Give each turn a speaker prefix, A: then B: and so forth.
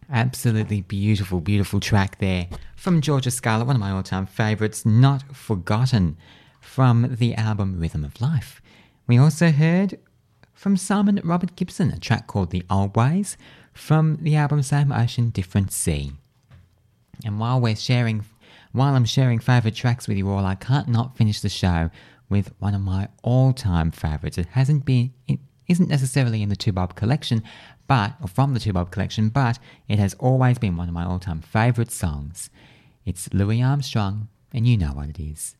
A: Absolutely beautiful, beautiful track there from Georgia Scarlett, one of my all-time favourites, Not Forgotten, from the album Rhythm of Life. We also heard from Simon Robert Gibson, a track called The Old Ways, from the album Same Ocean, Different Sea. And while I'm sharing favourite tracks with you all, I can't not finish the show with one of my all-time favourites. It isn't necessarily in the Two Bob collection, or from the Two Bob collection, but it has always been one of my all-time favourite songs. It's Louis Armstrong, and you know what it is.